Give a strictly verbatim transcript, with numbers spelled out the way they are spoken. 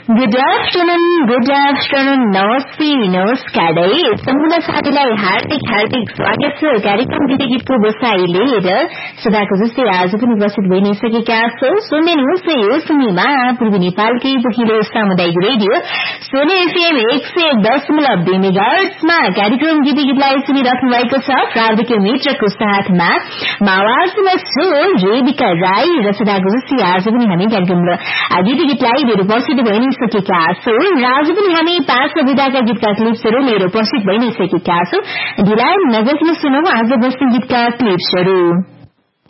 Good afternoon good afternoon नमस्ते नमस्कार सम्पूर्ण साथीलाई हार्दिक हार्दिक स्वागत छ कार्यक्रम गीत गीतको बसाई लिएर सदाको जस्तै आज पनि उपस्थित भइ नै सकेका छौं। सुन्नुहुन्छ यो समयमा पूर्वी नेपालकै पहिलो सामुदायिक रेडियो सोनी एफएम एक सय दशमलव दुई मेगाहर्ट्जमा कार्यक्रम गीत गीतलाई सुनिराख्नु भएको छ। प्राविधिक मित्रको साथमा आवाजमा छु रेबिका राई र सदाको जस्तै आज पनि हामी कार्यक्रम गीत गीतलाई लिएर उपस्थित भइ नै सकेका छौं। आज पनि हामी पाँच विधाका गीतका क्लिप्सहरू लिएर उपस्थित भइ नै सकेका छौं। ढिला नगर्न सुनौ आज बस्ने गीतका क्लिप्सहरू।